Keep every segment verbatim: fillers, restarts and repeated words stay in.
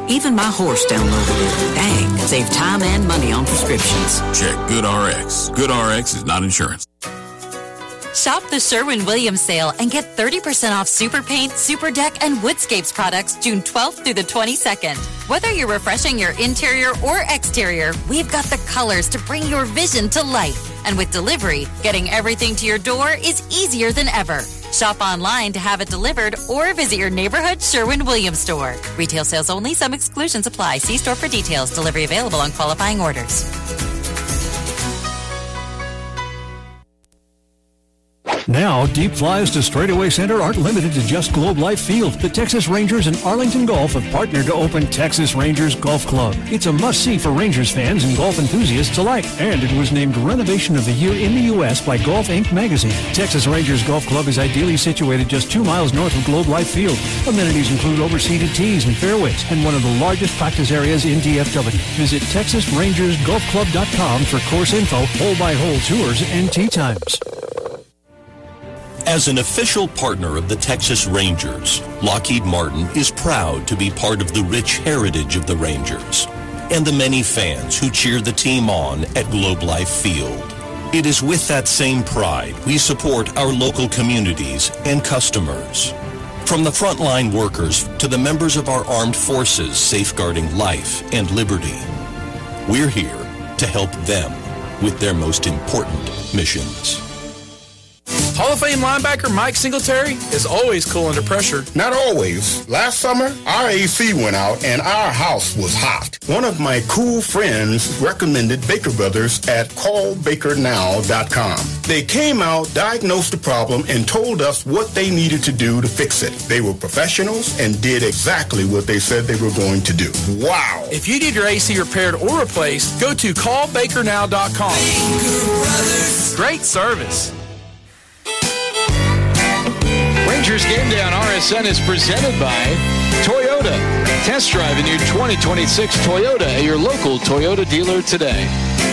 Even my horse downloaded it. Dang, save time and money on prescriptions. Check GoodRx. GoodRx is not insurance. Shop the Sherwin-Williams sale and get thirty percent off Super Paint, Super Deck, and Woodscapes products June twelfth through the twenty-second. Whether you're refreshing your interior or exterior, we've got the colors to bring your vision to life. And with delivery, getting everything to your door is easier than ever. Shop online to have it delivered or visit your neighborhood Sherwin-Williams store. Retail sales only. Some exclusions apply. See store for details. Delivery available on qualifying orders. Now, deep flies to Straightaway Center aren't limited to just Globe Life Field. The Texas Rangers and Arlington Golf have partnered to open Texas Rangers Golf Club. It's a must-see for Rangers fans and golf enthusiasts alike. And it was named Renovation of the Year in the U S by Golf Inc magazine. Texas Rangers Golf Club is ideally situated just two miles north of Globe Life Field. Amenities include overseated tees and fairways and one of the largest practice areas in D F W. Visit Texas Rangers Golf Club dot com for course info, hole-by-hole tours, and tee times. As an official partner of the Texas Rangers, Lockheed Martin is proud to be part of the rich heritage of the Rangers and the many fans who cheer the team on at Globe Life Field. It is with that same pride we support our local communities and customers. From the frontline workers to the members of our armed forces safeguarding life and liberty, we're here to help them with their most important missions. Hall of Fame linebacker Mike Singletary is always cool under pressure. Not always. Last summer, our A C went out and our house was hot. One of my cool friends recommended Baker Brothers at call baker now dot com. They came out, diagnosed the problem, and told us what they needed to do to fix it. They were professionals and did exactly what they said they were going to do. Wow. If you need your A C repaired or replaced, go to call baker now dot com. Great service. Rangers Game Day on R S N is presented by Toyota. Test drive a new twenty twenty-six Toyota at your local Toyota dealer today.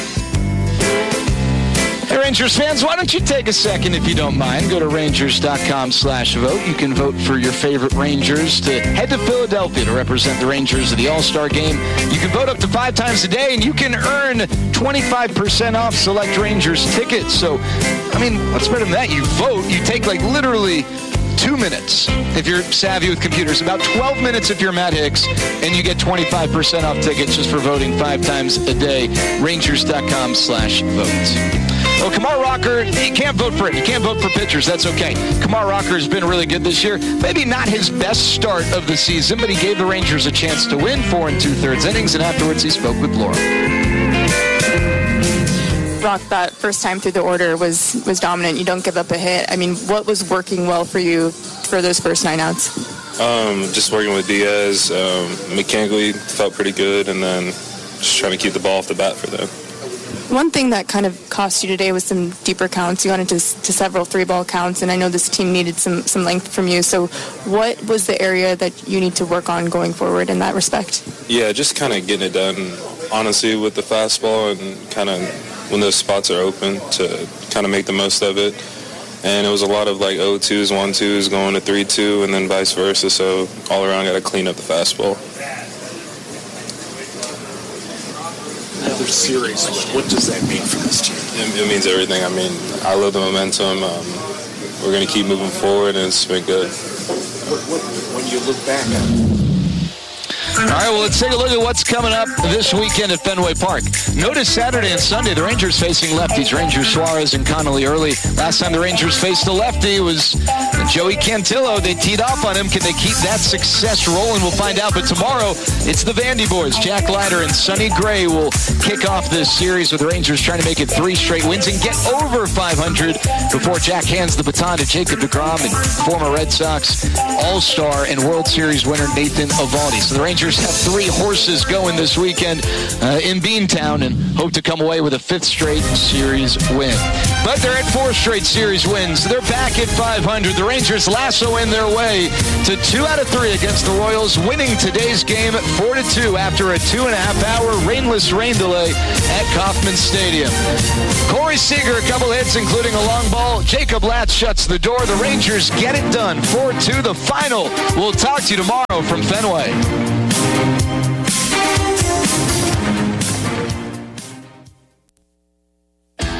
Hey, Rangers fans, why don't you take a second, if you don't mind, go to rangers dot com slash vote. You can vote for your favorite Rangers to head to Philadelphia to represent the Rangers at the All-Star Game. You can vote up to five times a day, and you can earn twenty-five percent off select Rangers tickets. So, I mean, what's better than that? You vote, you take like literally two minutes if you're savvy with computers, about twelve minutes if you're Matt Hicks, and you get twenty-five percent off tickets just for voting five times a day. rangers dot com slash vote. Well, Kumar Rocker, you can't vote for it. You can't vote for pitchers. That's okay. Kumar Rocker has been really good this year. Maybe not his best start of the season, but he gave the Rangers a chance to win four and two-thirds innings, and afterwards he spoke with Laura. Rock, that first time through the order was, was dominant. You don't give up a hit. I mean, what was working well for you for those first nine outs? Um, just working with Diaz. Um, mechanically felt pretty good, and then just trying to keep the ball off the bat for them. One thing that kind of cost you today was some deeper counts. You went into to several three-ball counts, and I know this team needed some, some length from you. So what was the area that you need to work on going forward in that respect? Yeah, just kind of getting it done, honestly, with the fastball and kind of when those spots are open to kind of make the most of it. And it was a lot of like oh twos, one twos going to three two, and then vice versa. So all around, got to clean up the fastball. Another series, what does that mean for this team? It, it means everything. I mean, I love the momentum. Um, we're going to keep moving forward, and it's been good. What, what, when you look back at it? All right, well, let's take a look at what's coming up this weekend at Fenway Park. Notice Saturday and Sunday, the Rangers facing lefties, Rangers Suarez and Connolly early. Last time the Rangers faced a lefty was Joey Cantillo. They teed off on him. Can they keep that success rolling? We'll find out. But tomorrow, it's the Vandy boys. Jack Leiter and Sonny Gray will kick off this series with the Rangers trying to make it three straight wins and get over five hundred before Jack hands the baton to Jacob deGrom and former Red Sox All-Star and World Series winner Nathan Eovaldi. So the Rangers have three horses going this weekend uh, in Beantown and hope to come away with a fifth straight series win. But they're at four straight series wins. They're back at five hundred. The Rangers lasso in their way to two out of three against the Royals, winning today's game four to two after a two and a half hour rainless rain delay at Kauffman Stadium. Corey Seager, a couple hits, including a long ball. Jacob Latz shuts the door. The Rangers get it done. four two, the final. We'll talk to you tomorrow from Fenway.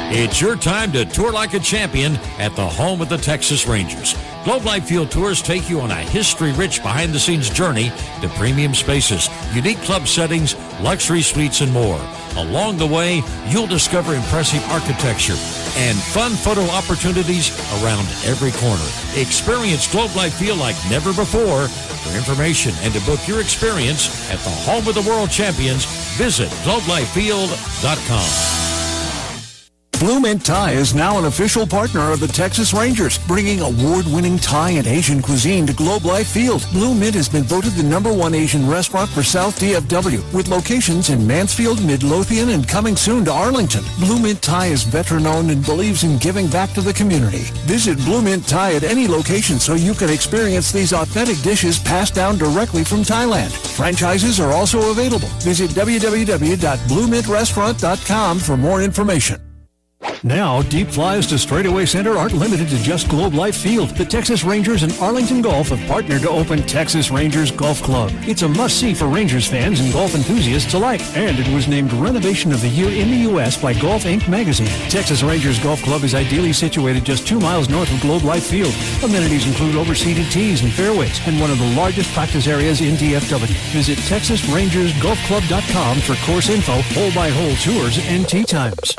It's your time to tour like a champion at the home of the Texas Rangers. Globe Life Field Tours take you on a history-rich behind-the-scenes journey to premium spaces, unique club settings, luxury suites, and more. Along the way, you'll discover impressive architecture and fun photo opportunities around every corner. Experience Globe Life Field like never before. For information and to book your experience at the home of the world champions, visit globe life field dot com. Blue Mint Thai is now an official partner of the Texas Rangers, bringing award-winning Thai and Asian cuisine to Globe Life Field. Blue Mint has been voted the number one Asian restaurant for South D F W, with locations in Mansfield, Midlothian, and coming soon to Arlington. Blue Mint Thai is veteran-owned and believes in giving back to the community. Visit Blue Mint Thai at any location so you can experience these authentic dishes passed down directly from Thailand. Franchises are also available. Visit w w w dot blue mint restaurant dot com for more information. Now, deep flies to Straightaway Center aren't limited to just Globe Life Field. The Texas Rangers and Arlington Golf have partnered to open Texas Rangers Golf Club. It's a must-see for Rangers fans and golf enthusiasts alike, and it was named Renovation of the Year in the U S by Golf Inc magazine. Texas Rangers Golf Club is ideally situated just two miles north of Globe Life Field. Amenities include overseated tees and fairways, and one of the largest practice areas in D F W. Visit texas rangers golf club dot com for course info, hole-by-hole tours, and tee times.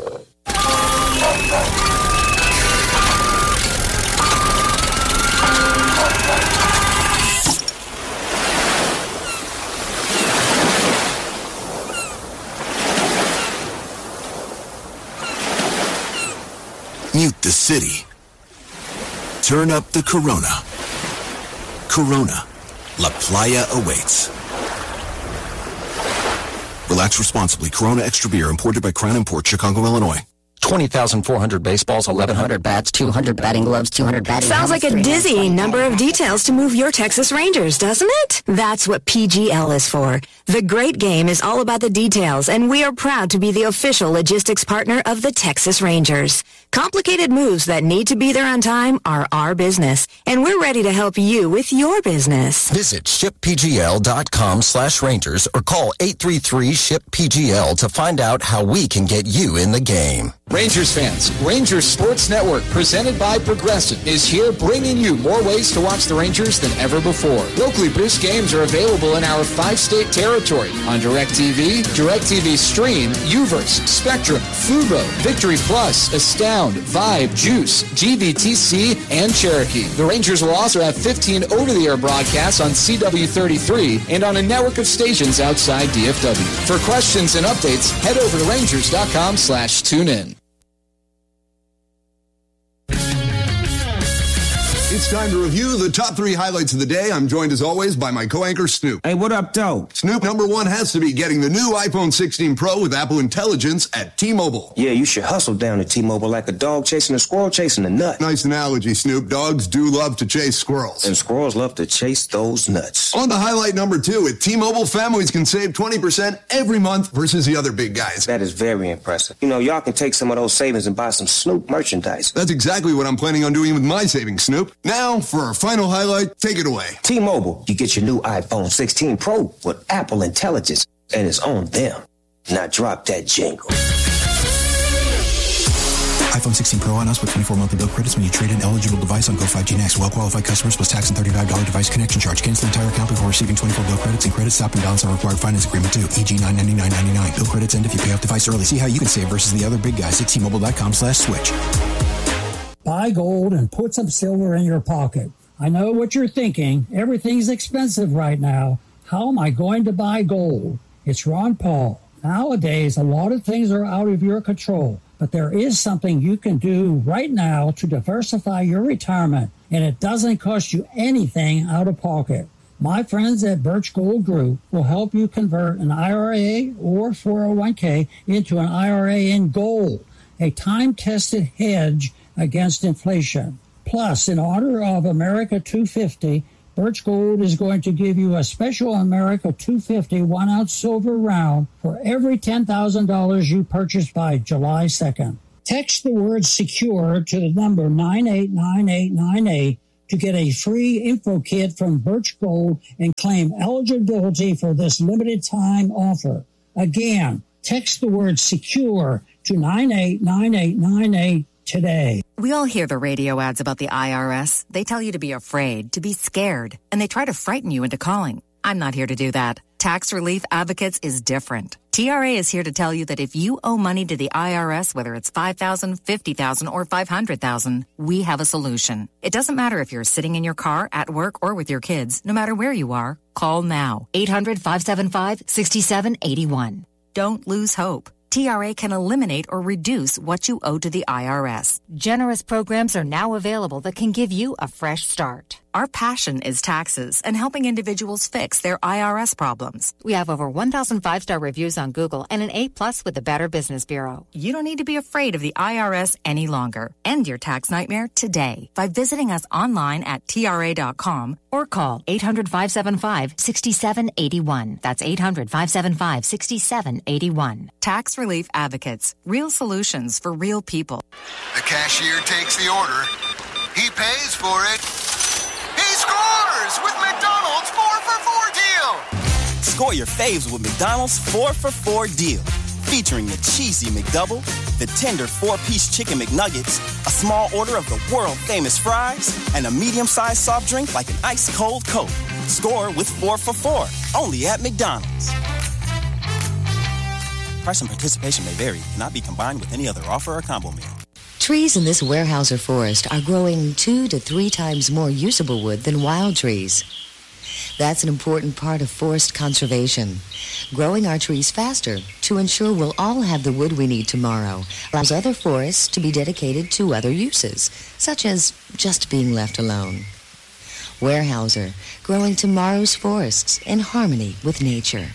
Mute the city. Turn up the Corona. Corona. La Playa awaits. Relax responsibly. Corona Extra Beer, imported by Crown Import, Chicago, Illinois. twenty thousand four hundred baseballs, eleven hundred bats, two hundred batting gloves, two hundred batting Sounds like a dizzying number of details to move your Texas Rangers, doesn't it? That's what P G L is for. The great game is all about the details, and we are proud to be the official logistics partner of the Texas Rangers. Complicated moves that need to be there on time are our business, and we're ready to help you with your business. Visit ship p g l dot com slash rangers or call eight three three ship P G L to find out how we can get you in the game. Rangers fans, Rangers Sports Network, presented by Progressive, is here bringing you more ways to watch the Rangers than ever before. Locally produced games are available in our five-state territory on DirecTV, DirecTV Stream, Uverse, Spectrum, Fubo, Victory Plus, Astound, Vibe, Juice, G V T C, and Cherokee. The Rangers will also have fifteen over-the-air broadcasts on C W thirty-three and on a network of stations outside D F W. For questions and updates, head over to rangers dot com slash tune in. It's time to review the top three highlights of the day. I'm joined, as always, by my co-anchor, Snoop. Hey, what up, though? Snoop, number one has to be getting the new iPhone sixteen Pro with Apple Intelligence at T-Mobile. Yeah, you should hustle down to T-Mobile like a dog chasing a squirrel chasing a nut. Nice analogy, Snoop. Dogs do love to chase squirrels. And squirrels love to chase those nuts. On to highlight number two, at T-Mobile, families can save twenty percent every month versus the other big guys. That is very impressive. You know, y'all can take some of those savings and buy some Snoop merchandise. That's exactly what I'm planning on doing with my savings, Snoop. Now, for our final highlight, take it away. T-Mobile, you get your new iPhone sixteen Pro with Apple Intelligence, and it's on them. Now drop that jingle. iPhone sixteen Pro on us with twenty-four monthly bill credits when you trade in eligible device on Go five G Next. Well-qualified customers plus tax and thirty-five dollars device connection charge. Cancel the entire account before receiving twenty-four bill credits, and credit stop and balance on required finance agreement too. for example nine ninety-nine ninety-nine. Bill credits end if you pay off device early. See how you can save versus the other big guys at T Mobile dot com slash switch. Buy gold and put some silver in your pocket. I know what you're thinking. Everything's expensive right now. How am I going to buy gold? It's Ron Paul. Nowadays, a lot of things are out of your control, but there is something you can do right now to diversify your retirement, and it doesn't cost you anything out of pocket. My friends at Birch Gold Group will help you convert an I R A or four oh one k into an I R A in gold, a time-tested hedge against inflation. Plus, in honor of America two fifty, Birch Gold is going to give you a special America two fifty one-ounce silver round for every ten thousand dollars you purchase by July second. Text the word SECURE to the number nine eight nine eight nine eight to get a free info kit from Birch Gold and claim eligibility for this limited time offer. Again, Text the word secure to nine eight nine eight nine eight today. We all hear the radio ads about the I R S. They tell you to be afraid, to be scared, and they try to frighten you into calling. I'm not here to do that. Tax Relief Advocates is different. T R A is here to tell you that if you owe money to the I R S, whether it's five thousand dollars, fifty thousand dollars, or five hundred thousand dollars, we have a solution. It doesn't matter if you're sitting in your car, at work, or with your kids. No matter where you are, call now. eight hundred, five seven five, six seven eight one. Don't lose hope. T R A can eliminate or reduce what you owe to the I R S. Generous programs are now available that can give you a fresh start. Our passion is taxes and helping individuals fix their I R S problems. We have over one thousand five-star reviews on Google and an A plus with the Better Business Bureau. You don't need to be afraid of the I R S any longer. End your tax nightmare today by visiting us online at T R A dot com or call eight hundred, five seven five, six seven eight one. That's eight hundred, five seven five, six seven eight one. Tax Relief Advocates. Real solutions for real people. The cashier takes the order. He pays for it. He scores with McDonald's four for four deal. Score your faves with McDonald's four for four deal. Featuring the cheesy McDouble, the tender four-piece chicken McNuggets, a small order of the world-famous fries, and a medium-sized soft drink like an ice-cold Coke. Score with four for four, only at McDonald's. Price and participation may vary, cannot be combined with any other offer or combo meal. Trees in this Weyerhaeuser forest are growing two to three times more usable wood than wild trees. That's an important part of forest conservation. Growing our trees faster to ensure we'll all have the wood we need tomorrow allows other forests to be dedicated to other uses, such as just being left alone. Weyerhaeuser, growing tomorrow's forests in harmony with nature.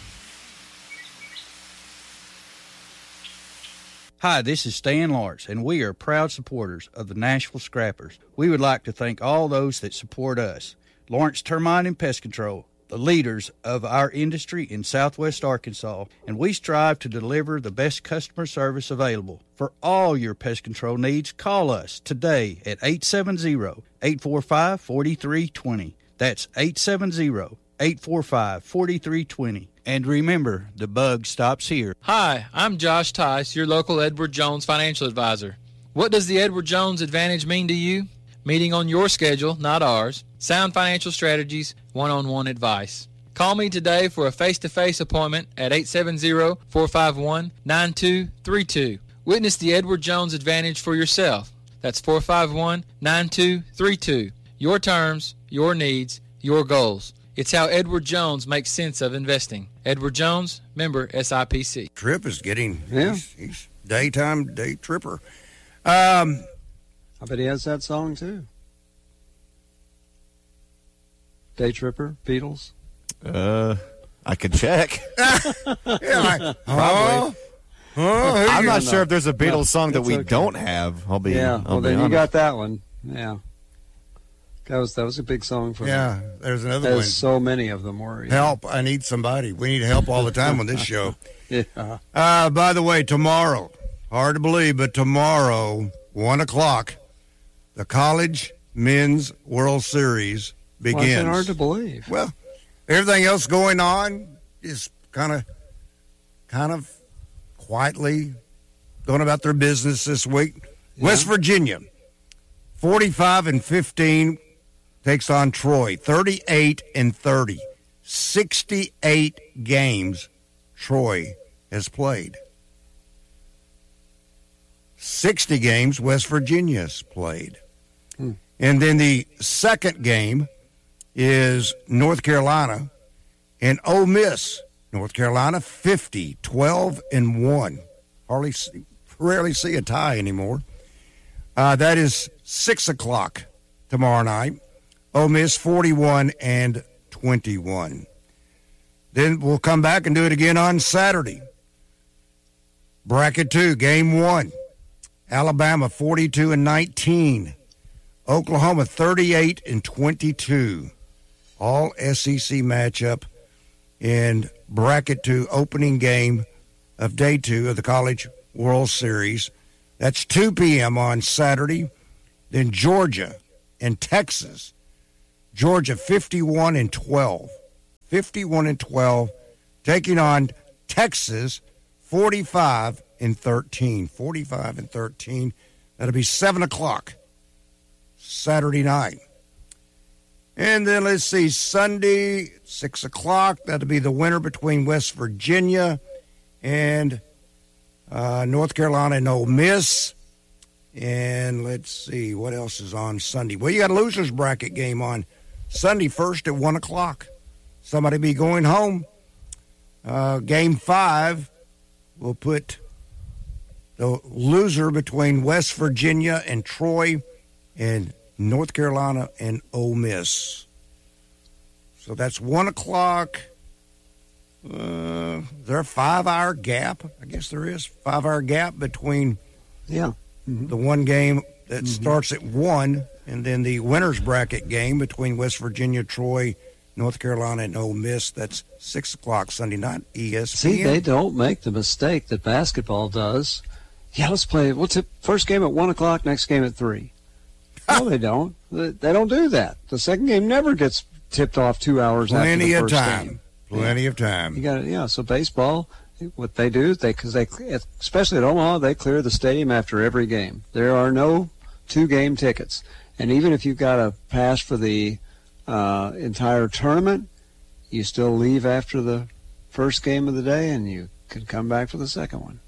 Hi, this is Stan Lawrence, and we are proud supporters of the Nashville Scrappers. We would like to thank all those that support us. Lawrence Termite and Pest Control, the leaders of our industry in southwest Arkansas, and we strive to deliver the best customer service available. For all your pest control needs, call us today at eight seven zero, eight four five, four three two zero. That's eight seven zero, eight four five, four three two zero. And remember, the bug stops here. Hi, I'm Josh Tice, your local Edward Jones financial advisor. What does the Edward Jones Advantage mean to you? Meeting on your schedule, not ours. Sound financial strategies, one-on-one advice. Call me today for a face-to-face appointment at eight seven zero, four five one, nine two three two. Witness the Edward Jones Advantage for yourself. That's four five one, nine two three two. Your terms, your needs, your goals. It's how Edward Jones makes sense of investing. Edward Jones, member S I P C. Trip is getting, yeah. he's, he's daytime day tripper. Um, I bet he has that song too. Day Tripper, Beatles. Uh, I could check. yeah, I, Probably. Oh, oh, I'm not no, sure if there's a Beatles no, song that we okay. don't have. I'll be. Yeah. I'll well, be then honest. you got that one. Yeah. That was that was a big song for yeah, them. Yeah, there's another There's one. so many of them were. Help! I need somebody. We need help all the time on this show. yeah. Uh, by the way, tomorrow, hard to believe, but tomorrow, one o'clock, the College Men's World Series begins. Well, it's hard to believe. Well, everything else going on is kind of, kind of quietly going about their business this week. Yeah. West Virginia, forty-five and fifteen. Takes on Troy, thirty-eight and thirty. sixty-eight games Troy has played. sixty games West Virginia's played. Hmm. And then the second game is North Carolina and Ole Miss. North Carolina, fifty, twelve and one. Hardly see, rarely see a tie anymore. Uh, that is six o'clock tomorrow night. Ole Miss forty-one and twenty-one. Then we'll come back and do it again on Saturday. Bracket two, game one. Alabama forty-two and nineteen. Oklahoma thirty-eight and twenty-two. All S E C matchup in bracket two, opening game of day two of the College World Series. That's two p.m. on Saturday. Then Georgia and Texas. Georgia fifty-one and twelve. fifty-one and twelve, taking on Texas forty-five and thirteen. forty-five and thirteen. That'll be seven o'clock Saturday night. And then let's see, Sunday, six o'clock. That'll be the winner between West Virginia and uh, North Carolina and Ole Miss. And let's see, what else is on Sunday? Well, you got a loser's bracket game on Sunday first at one o'clock. Somebody be going home. Uh, game five will put the loser between West Virginia and Troy and North Carolina and Ole Miss. So that's one o'clock. Uh, is there a five-hour gap? I guess there is. Five-hour gap between yeah. Mm-hmm. the one game that Mm-hmm. starts at one and then the winner's bracket game between West Virginia, Troy, North Carolina, and Ole Miss. That's six o'clock Sunday night, E S P N. See, they don't make the mistake that basketball does. Yeah, let's play. What's it? First game at one o'clock, next game at three. No, they don't. They don't do that. The second game never gets tipped off two hours Plenty after the of first time. game. Plenty yeah. of time. You got yeah. So baseball, what they do is they because they especially at Omaha, they clear the stadium after every game. There are no two-game tickets, and even if you've got a pass for the uh, entire tournament, you still leave after the first game of the day, and you can come back for the second one.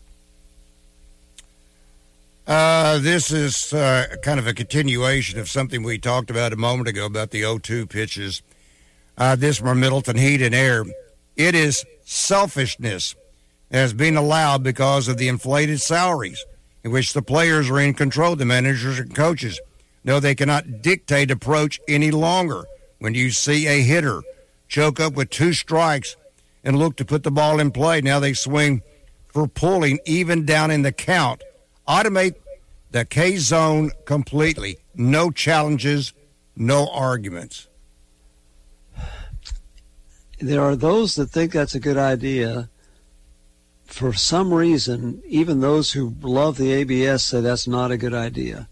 Uh, this is uh, kind of a continuation of something we talked about a moment ago about the oh two pitches. Uh, this from Middleton Heat and Air. It is selfishness that has been allowed because of the inflated salaries in which the players are in control, the managers and coaches. No, they cannot dictate approach any longer. When you see a hitter choke up with two strikes and look to put the ball in play, now they swing for pulling even down in the count. Automate the K-zone completely. No challenges, no arguments. There are those that think that's a good idea. For some reason, even those who love the A B S say that's not a good idea.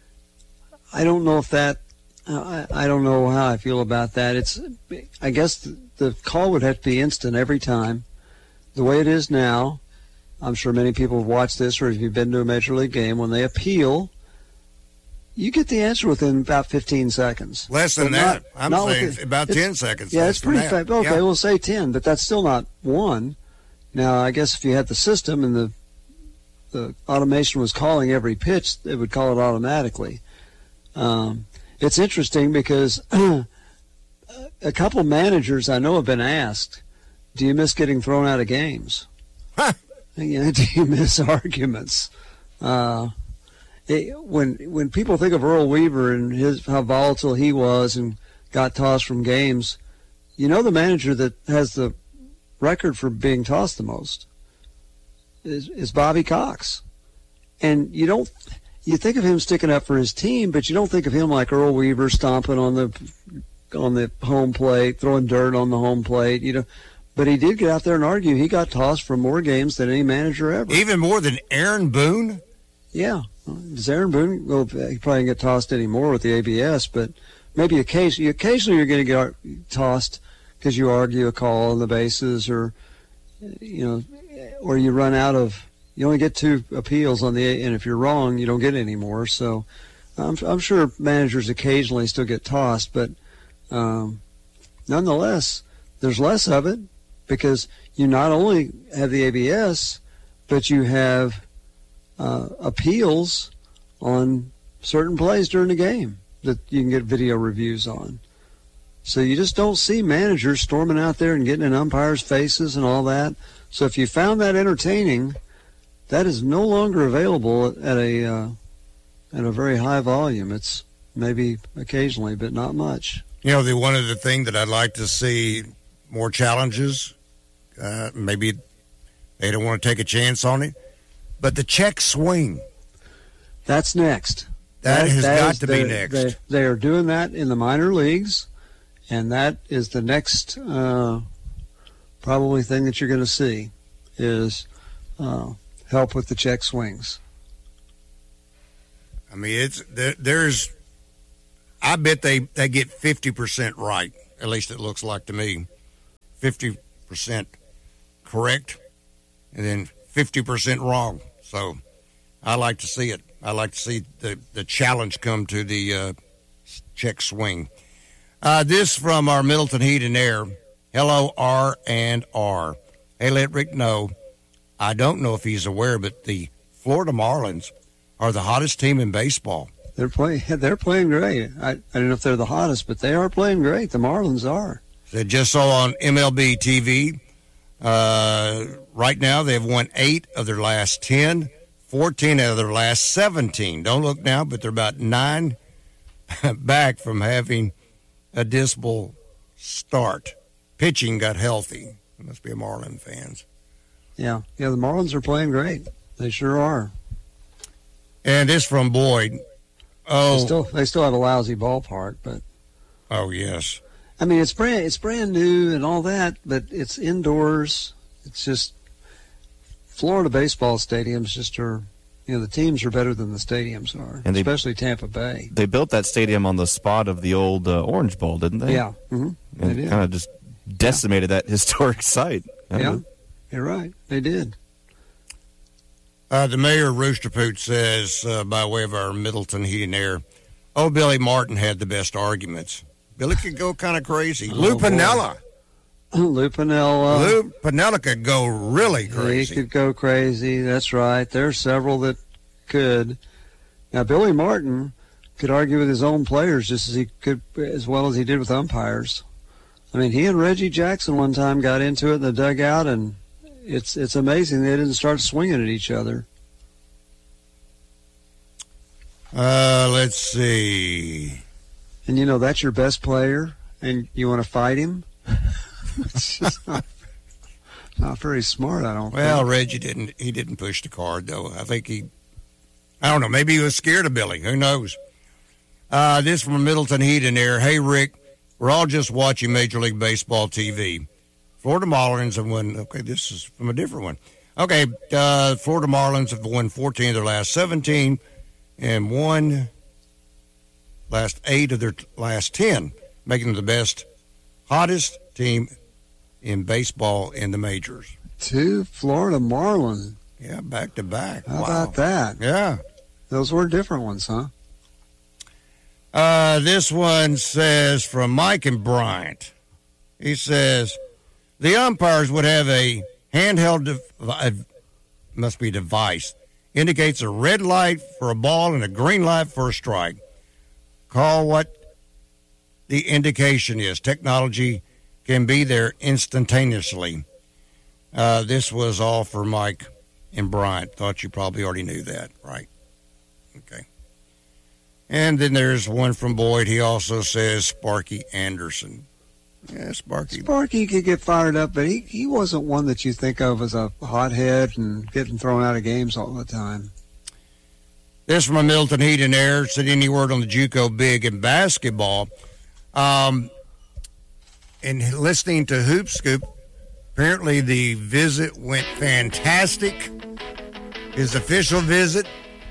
I don't know if that, I, I don't know how I feel about that. It's, I guess the, the call would have to be instant every time. The way it is now, I'm sure many people have watched this, or if you've been to a Major League game, when they appeal, you get the answer within about fifteen seconds. Less than But that. not- I'm not saying within- about it's- ten seconds. Yeah, less it's pretty than fast. that. Okay, Yeah. we'll say ten, but that's still not one. Now, I guess if you had the system and the the automation was calling every pitch, it would call it automatically. Um, it's interesting because a couple managers I know have been asked, do you miss getting thrown out of games? Huh. You know, do you miss arguments? Uh, it, when when people think of Earl Weaver and his how volatile he was and got tossed from games, you know the manager that has the record for being tossed the most is, is Bobby Cox. And you don't you think of him sticking up for his team, but you don't think of him like Earl Weaver stomping on the on the home plate, throwing dirt on the home plate, you know. But he did get out there and argue. He got tossed for more games than any manager ever. Even more than Aaron Boone? Yeah. Does Aaron Boone, well, he probably get tossed anymore with the A B S, but maybe occasionally, occasionally you're going to get tossed because you argue a call on the bases, or, you know, or you run out of, you only get two appeals on the, and if you're wrong, you don't get any more. So I'm, I'm sure managers occasionally still get tossed, but um, nonetheless, there's less of it because you not only have the A B S, but you have uh, appeals on certain plays during the game that you can get video reviews on. So you just don't see managers storming out there and getting in umpires' faces and all that. So if you found that entertaining, that is no longer available at a uh, at a very high volume. It's maybe occasionally, but not much. You know, the one of the thing that I'd like to see more challenges. Uh, maybe they don't want to take a chance on it, but the check swing. That's next. That, That- has that got is to be the- next. They, they are doing that in the minor leagues, and that is the next uh, probably thing that you're going to see is uh, help with the check swings. I mean, it's there, there's. I bet they, they get fifty percent right. At least it looks like to me, fifty percent correct, and then fifty percent wrong. So I like to see it. I like to see the, the challenge come to the uh, check swing. Uh, this from our Middleton Heat and Air. Hello, R and R. Hey, let Rick know. I don't know if he's aware, but the Florida Marlins are the hottest team in baseball. They're playing. They're playing great. I, I don't know if they're the hottest, but they are playing great. The Marlins are. They just saw on M L B T V. Uh, right now, they've won eight of their last ten, fourteen out of their last seventeen. Don't look now, but they're about nine back from having a dismal start. Pitching got healthy. Must be a Marlin fans. Yeah, yeah. The Marlins are playing great. They sure are. And this from Boyd. Oh, they still they still have a lousy ballpark, but oh yes. I mean, it's brand it's brand new and all that, but it's indoors. It's just Florida baseball stadiums just are. You know, the teams are better than the stadiums are, and they, especially Tampa Bay. They built that stadium on the spot of the old uh, Orange Bowl, didn't they? Yeah. Mm-hmm. And kind of just decimated yeah. that historic site. Yeah, you're right. They did. Uh, the mayor of Rooster Poot says, uh, by way of our Middleton Heat and Air, oh, Billy Martin had the best arguments. Billy could go kind of crazy. Oh, Lou Piniella. Lou Piniella. Lou Piniella could go really crazy. He could go crazy. That's right. There's several that could. Now, Billy Martin could argue with his own players just as he could, as well as he did with umpires. I mean, he and Reggie Jackson one time got into it in the dugout, and it's it's amazing they didn't start swinging at each other. Uh, let's see. And you know that's your best player, and you want to fight him. It's just not, not very smart, I don't well, think. Well, Reggie didn't he didn't push the card, though. I think he, I don't know, maybe he was scared of Billy. Who knows? Uh, this from Middleton Heat and Air. Hey, Rick, we're all just watching Major League Baseball T V. Florida Marlins have won, okay, this is from a different one. Okay, uh, Florida Marlins have won fourteen of their last seventeen and won last eight of their last ten, making them the best, hottest team in baseball in the majors. Two Florida Marlins. Yeah, back to back. How wow. about that? Yeah. Those were different ones, huh? Uh, this one says from Mike and Bryant. He says, the umpires would have a handheld, dev- must be device, indicates a red light for a ball and a green light for a strike. Call what the indication is. Technology can be there instantaneously. Uh, this was all for Mike and Bryant. Thought you probably already knew that, right? Okay. And then there's one from Boyd. He also says Sparky Anderson. Yeah, Sparky. Sparky could get fired up, but he, he wasn't one that you think of as a hothead and getting thrown out of games all the time. This from a Middleton Heat and Air. Said any word on the JUCO Big in basketball. Um, and listening to Hoop Scoop, apparently the visit went fantastic. His official visit.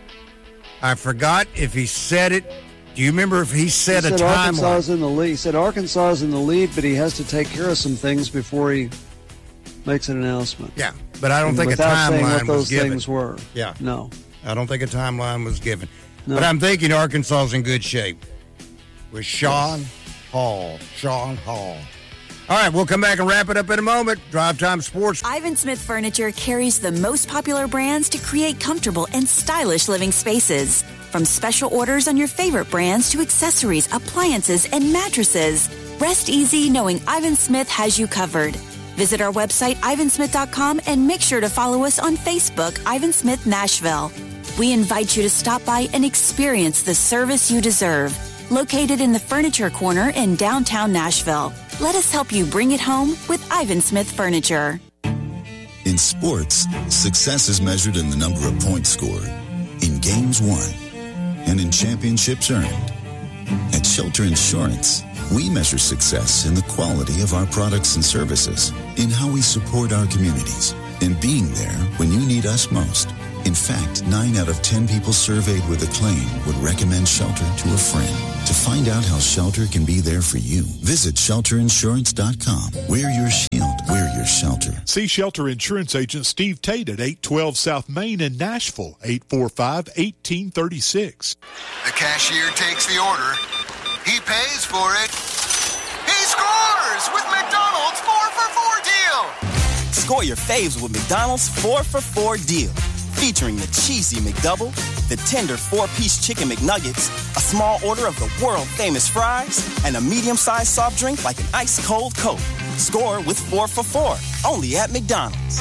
I forgot if he said it. Do you remember if he said he a said timeline? Arkansas's in the lead. He said Arkansas is in the lead, but he has to take care of some things before he makes an announcement. Yeah, but I don't and think a without saying timeline what those was given. things were. Yeah, no, I don't think a timeline was given. No. But I'm thinking Arkansas is in good shape with Sean Hall. Sean Hall. All right, we'll come back and wrap it up in a moment. Drive Time Sports. Ivan Smith Furniture carries the most popular brands to create comfortable and stylish living spaces. From special orders on your favorite brands to accessories, appliances, and mattresses. Rest easy knowing Ivan Smith has you covered. Visit our website, ivan smith dot com, and make sure to follow us on Facebook, Ivan Smith Nashville. We invite you to stop by and experience the service you deserve. Located in the Furniture Corner in downtown Nashville. Let us help you bring it home with Ivan Smith Furniture. In sports, success is measured in the number of points scored, in games won, and in championships earned. At Shelter Insurance, we measure success in the quality of our products and services, in how we support our communities, and being there when you need us most. In fact, nine out of ten people surveyed with a claim would recommend Shelter to a friend. To find out how Shelter can be there for you, visit shelter insurance dot com. Wear your shield, wear your shelter. See Shelter Insurance Agent Steve Tate at eight twelve South Main in Nashville, eight four five, one eight three six. The cashier takes the order. He pays for it. He scores with McDonald's four for four deal. Score your faves with McDonald's four for four deal. Featuring the cheesy McDouble, the tender four-piece chicken McNuggets, a small order of the world-famous fries, and a medium-sized soft drink like an ice-cold Coke. Score with four for four, only at McDonald's.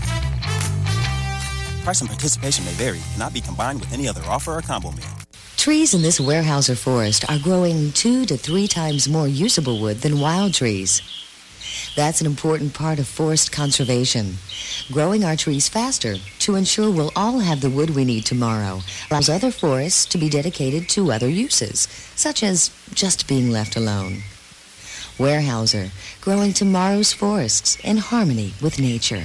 Price and participation may vary, cannot be combined with any other offer or combo meal. Trees in this Weyerhaeuser forest are growing two to three times more usable wood than wild trees. That's an important part of forest conservation. Growing our trees faster to ensure we'll all have the wood we need tomorrow allows other forests to be dedicated to other uses, such as just being left alone. Weyerhaeuser, growing tomorrow's forests in harmony with nature.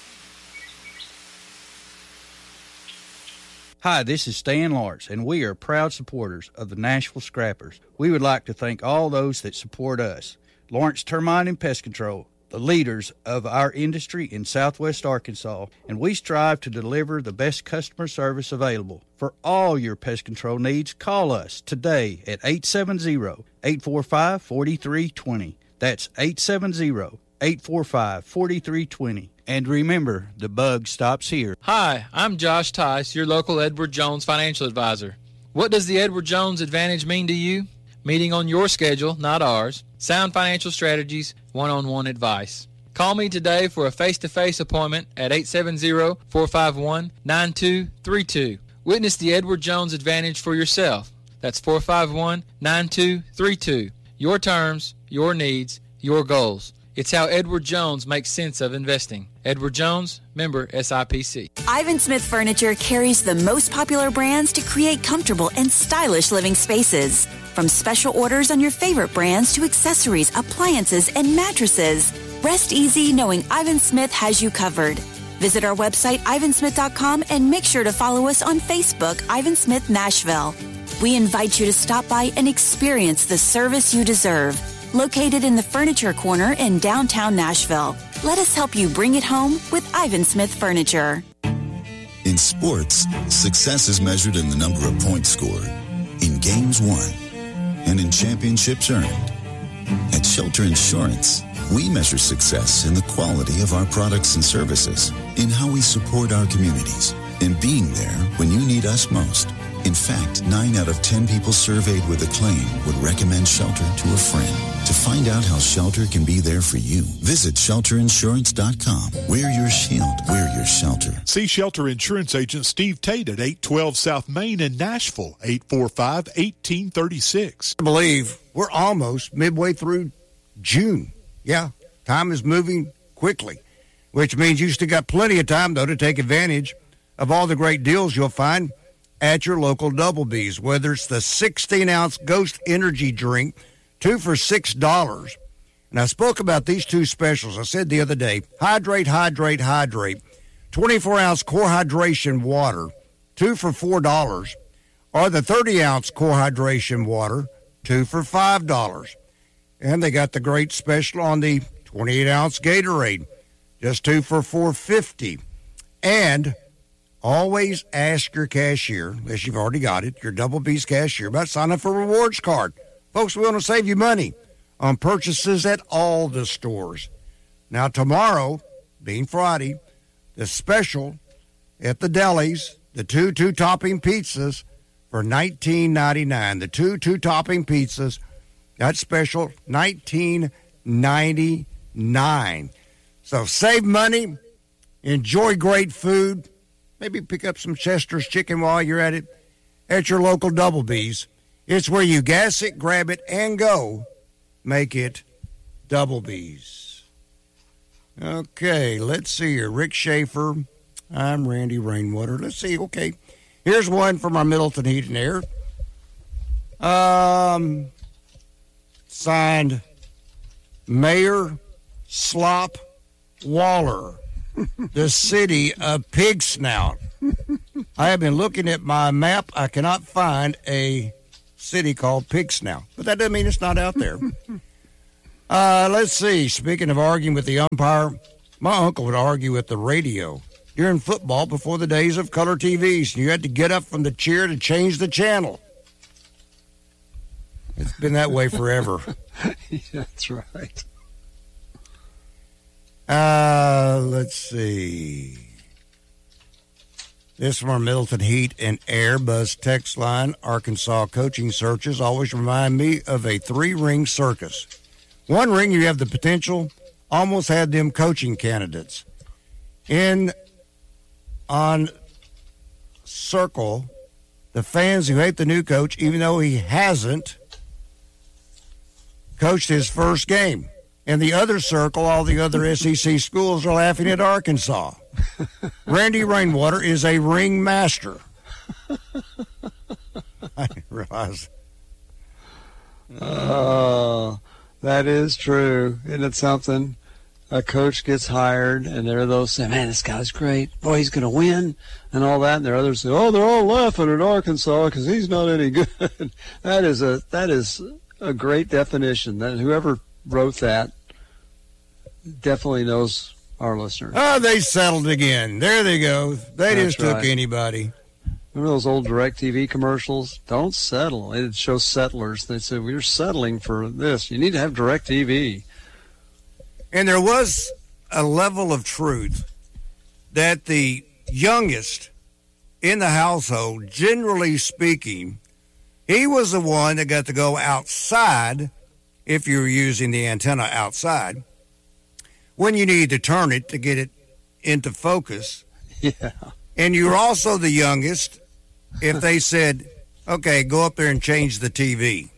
Hi, this is Stan Lawrence, and we are proud supporters of the Nashville Scrappers. We would like to thank all those that support us. Lawrence Termite and Pest Control, the leaders of our industry in southwest Arkansas, and we strive to deliver the best customer service available. For all your pest control needs, call us today at eight seven zero, eight four five, four three two zero. That's eight seven zero, eight four five, four three two zero. And remember, the bug stops here. Hi, I'm Josh Tice, your local Edward Jones financial advisor. What does the Edward Jones Advantage mean to you? Meeting on your schedule, not ours. Sound financial strategies, one-on-one advice. Call me today for a face-to-face appointment at eight seven zero, four five one, nine two three two. Witness the Edward Jones Advantage for yourself. That's four five one, nine two three two. Your terms, your needs, your goals. It's how Edward Jones makes sense of investing. Edward Jones, member S I P C. Ivan Smith Furniture carries the most popular brands to create comfortable and stylish living spaces. From special orders on your favorite brands to accessories, appliances, and mattresses, rest easy knowing Ivan Smith has you covered. Visit our website, ivan smith dot com, and make sure to follow us on Facebook, Ivan Smith Nashville. We invite you to stop by and experience the service you deserve. Located in the Furniture Corner in downtown Nashville. Let us help you bring it home with Ivan Smith Furniture. In sports, success is measured in the number of points scored, in games won, and in championships earned. At Shelter Insurance, we measure success in the quality of our products and services, in how we support our communities, in being there when you need us most. In fact, nine out of ten people surveyed with a claim would recommend Shelter to a friend. To find out how Shelter can be there for you, visit shelter insurance dot com. Wear your shield, wear your shelter. See Shelter Insurance Agent Steve Tate at eight twelve South Main in Nashville, eight four five, one eight three six. I believe we're almost midway through June. Yeah, time is moving quickly, which means you still got plenty of time, though, to take advantage of all the great deals you'll find at your local Double B's, whether it's the sixteen-ounce Ghost Energy drink, two for six dollars. And I spoke about these two specials. I said the other day, hydrate, hydrate, hydrate. twenty-four-ounce Core Hydration water, two for four dollars. Or the thirty-ounce Core Hydration water, two for five dollars. And they got the great special on the twenty-eight-ounce Gatorade, just two for four dollars and fifty cents. And always ask your cashier, unless you've already got it, your Double B's cashier, about signing up for a rewards card. Folks, we want to save you money on purchases at all the stores. Now, tomorrow, being Friday, the special at the delis, the two two-topping pizzas for nineteen ninety-nine. The two two-topping pizzas, that special, nineteen ninety-nine. So save money, enjoy great food. Maybe pick up some Chester's chicken while you're at it at your local Double B's. It's where you gas it, grab it, and go. Make it Double B's. Okay, let's see here. Rick Schaefer. I'm Randy Rainwater. Let's see. Okay, here's one from our Middleton Heat and Air. Um, signed Mayor Slop Waller. The city of Pig Snout. I have been looking at my map. I cannot find a city called Pig Snout, but that doesn't mean it's not out there. Uh, let's see. Speaking of arguing with the umpire, My uncle would argue at the radio during football before the days of color T Vs. You had to get up from the chair to change the channel. It's been that way forever. Yeah, that's right. Uh, let's see. This from our Middleton Heat and Air Buzz text line. Arkansas coaching searches always remind me of a three-ring circus. One ring, you have the potential, almost had them coaching candidates. In on circle, the fans who hate the new coach, even though he hasn't coached his first game. In the other circle, all the other S E C schools are laughing at Arkansas. Randy Rainwater is a ring master. I didn't realize. Oh, uh, that is true. Isn't it something? A coach gets hired, and there are those saying, man, this guy's great. Boy, he's going to win, and all that. And there are others say, oh, they're all laughing at Arkansas because he's not any good. that is a that is a great definition. That whoever wrote that definitely knows our listeners. Oh, they settled again. There they go. They That's just took right. anybody. Remember those old DirecTV commercials? Don't settle. It shows settlers. They said, we're settling for this. You need to have DirecTV. And there was a level of truth that the youngest in the household, generally speaking, he was the one that got to go outside, if you were using the antenna outside, when you need to turn it to get it into focus. Yeah. And you were also the youngest if they said, okay, go up there and change the T V.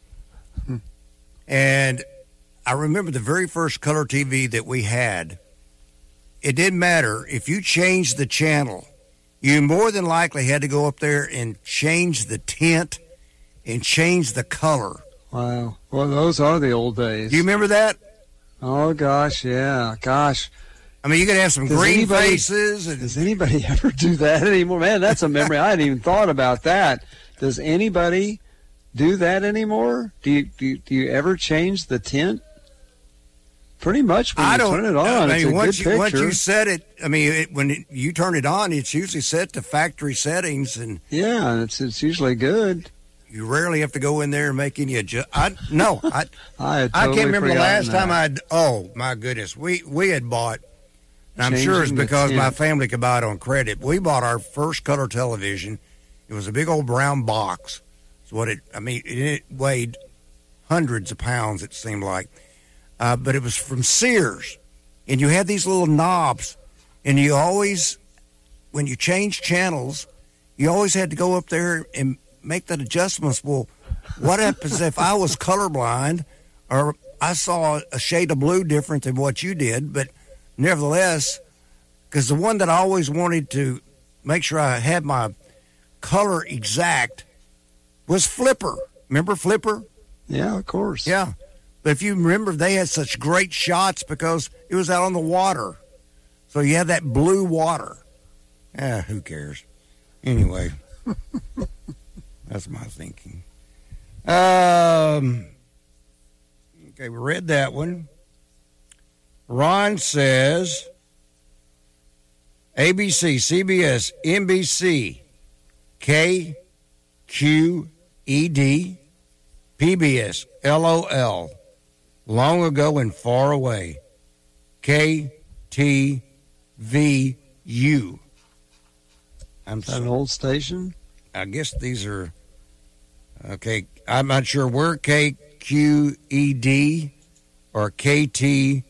And I remember the very first color T V that we had. It didn't matter. If you changed the channel, you more than likely had to go up there and change the tint and change the color. Wow. Well, those are the old days. Do you remember that? Oh, gosh, yeah. Gosh. I mean, you could have some Does green anybody, faces. And... Does anybody ever do that anymore? Man, that's a memory. I hadn't even thought about that. Does anybody do that anymore? Do you, do you, do you ever change the tint? Pretty much when I you don't, turn it on, I mean, it's a once good you, picture. Once you set it, I mean, it, when it, you turn it on, it's usually set to factory settings. And yeah, it's it's usually good. You rarely have to go in there and make any adjust. I no, I I, had I totally can't remember the last forgotten time that. I'd. Oh my goodness, we we had bought. And I'm sure it's Changing the because my tint. family could buy it on credit. We bought our first color television. It was a big old brown box. It's what it. I mean, it, it weighed hundreds of pounds. It seemed like, uh, but it was from Sears, and you had these little knobs, and you always, when you changed channels, you always had to go up there and make the adjustments. Well, what happens if I was colorblind or I saw a shade of blue different than what you did? But nevertheless, because the one that I always wanted to make sure I had my color exact was Flipper. Remember Flipper? Yeah, of course. Yeah. But if you remember, they had such great shots because it was out on the water. So you had that blue water. Yeah, who cares? Anyway. That's my thinking. Um, okay, we read that one. Ron says A B C, C B S, N B C, K, Q, E D, P B S, L O L, long ago and far away, K, T, V, U. I'm Is that an old station? I guess these are, okay, I'm not sure where K Q E D or K T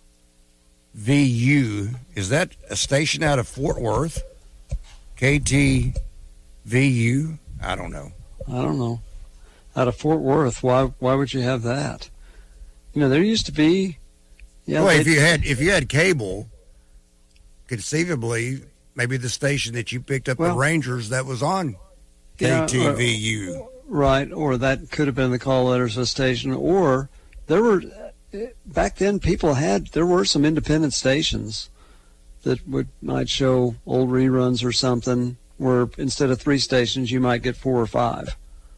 V U. Is that a station out of Fort Worth? K T V U? I don't know. I don't know. Out of Fort Worth, why why would you have that? You know, there used to be. Yeah, well, they, if you had if you had cable, conceivably, maybe the station that you picked up Well, the Rangers that was on yeah, K T V U. Right, or that could have been the call letters of a station, or there were back then people had there were some independent stations that would might show old reruns or something where instead of three stations you might get four or five.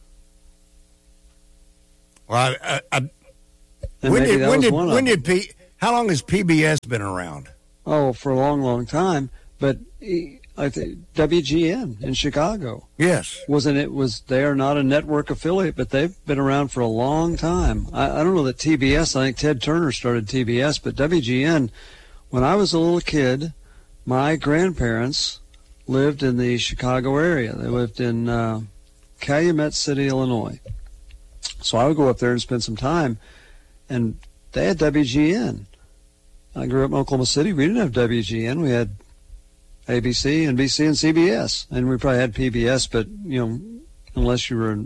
Well, I, I, I, And when maybe did that when was did one of when them. did P? How long has P B S been around? oh, for a long, long time. But he, I think W G N in Chicago. Yes. Wasn't it? Was they are not a network affiliate, but they've been around for a long time. I, I don't know that T B S. I think Ted Turner started T B S, but W G N. When I was a little kid, my grandparents lived in the Chicago area. They lived in uh, Calumet City, Illinois. So I would go up there and spend some time, and they had W G N. I grew up in Oklahoma City. We didn't have W G N. We had A B C, N B C, and C B S. And we probably had P B S, but, you know, unless you were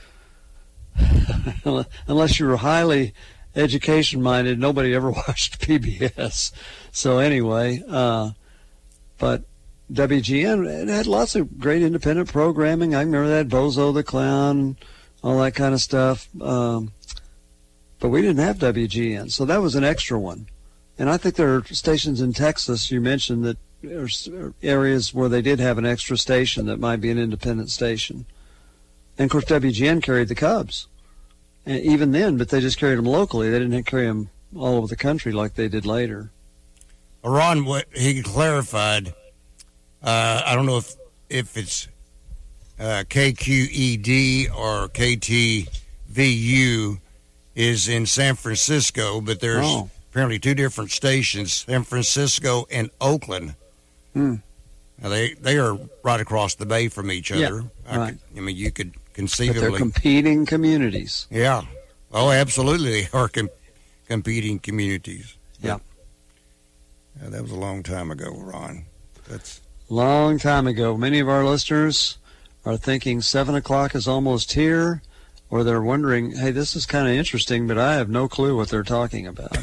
unless you were highly education-minded, nobody ever watched P B S. So anyway, uh, but W G N, it had lots of great independent programming. I remember that, Bozo the Clown, all that kind of stuff. Um, but we didn't have W G N, so that was an extra one. And I think there are stations in Texas, you mentioned, that there are areas where they did have an extra station that might be an independent station. And, of course, W G N carried the Cubs. And even then, but they just carried them locally. They didn't carry them all over the country like they did later. Ron, what he clarified, uh, I don't know if if it's uh, K Q E D or K T V U is in San Francisco, but there's oh. apparently two different stations, San Francisco and Oakland. Hmm. Now they they are right across the bay from each other. Yeah, I, right. could, I mean, you could conceivably. But they're competing communities. Yeah. Oh, absolutely, they are com- competing communities. Yeah. Yeah, that was a long time ago, Ron. That's long time ago. Many of our listeners are thinking seven o'clock is almost here, or they're wondering, hey, this is kind of interesting, but I have no clue what they're talking about.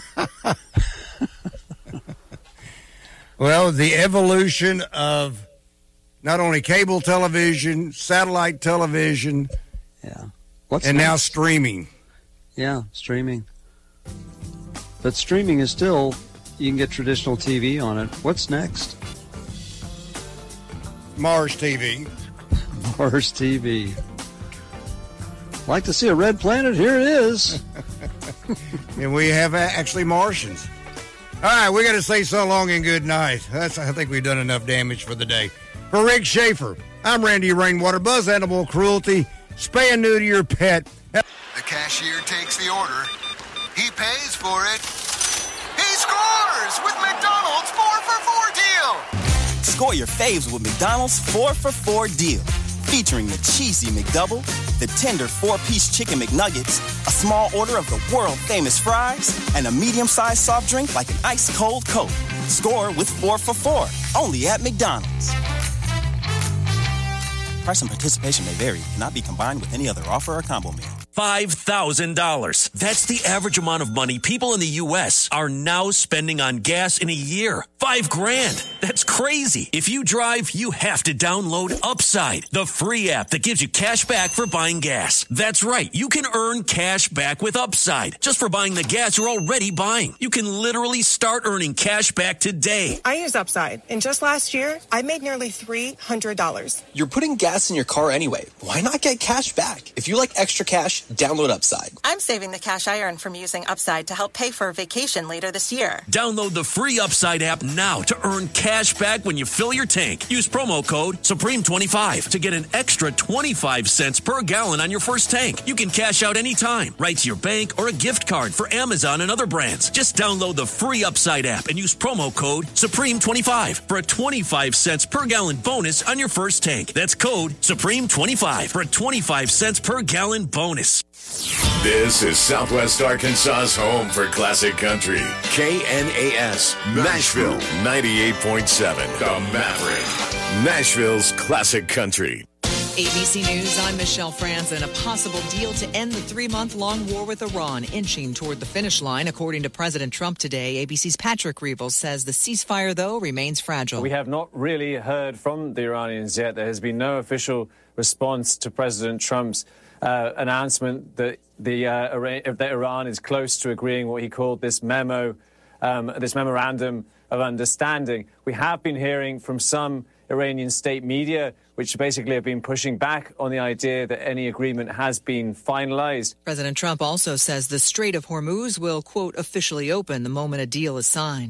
Well, the evolution of not only cable television, satellite television, yeah, what's and next? now streaming. Yeah, streaming. But streaming is still, you can get traditional T V on it. What's next? Mars T V. Mars T V. Like to see a red planet? Here it is. And we have actually Martians. All right, we got to say so long and good night. That's, I think we've done enough damage for the day. For Rick Schaefer, I'm Randy Rainwater. Buzz Animal Cruelty. Spay and neuter your pet. The cashier takes the order. He pays for it. He scores with McDonald's four for four deal. Score your faves with McDonald's four for four deal. Featuring the cheesy McDouble, the tender four-piece chicken McNuggets, a small order of the world-famous fries, and a medium-sized soft drink like an ice-cold Coke. Score with four for four, only at McDonald's. Price and participation may vary, cannot be combined with any other offer or combo meal. five thousand dollars. That's the average amount of money people in the U S are now spending on gas in a year. Five grand. That's crazy. If you drive, you have to download Upside, the free app that gives you cash back for buying gas. That's right. You can earn cash back with Upside just for buying the gas you're already buying. You can literally start earning cash back today. I use Upside, and just last year, I made nearly three hundred dollars. You're putting gas in your car anyway. Why not get cash back? If you like extra cash, download Upside. I'm saving the cash I earn from using Upside to help pay for a vacation later this year. Download the free Upside app now to earn cash back when you fill your tank. Use promo code Supreme twenty-five to get an extra twenty-five cents per gallon on your first tank. You can cash out anytime, right to your bank or a gift card for Amazon and other brands. Just download the free Upside app and use promo code Supreme twenty-five for a twenty-five cents per gallon bonus on your first tank. That's code Supreme twenty-five for a twenty-five cents per gallon bonus. This is Southwest Arkansas's home for classic country. K N A S, Nashville, ninety-eight point seven. The Maverick, Nashville's classic country. A B C News, I'm Michelle Franzen. A possible deal to end the three-month-long war with Iran inching toward the finish line, according to President Trump today. A B C's Patrick Reeves says the ceasefire, though, remains fragile. We have not really heard from the Iranians yet. There has been no official response to President Trump's uh, announcement that the uh, that Iran is close to agreeing what he called this memo, um, this memorandum of understanding. We have been hearing from some Iranian state media, which basically have been pushing back on the idea that any agreement has been finalized. President Trump also says the Strait of Hormuz will, quote, officially open the moment a deal is signed.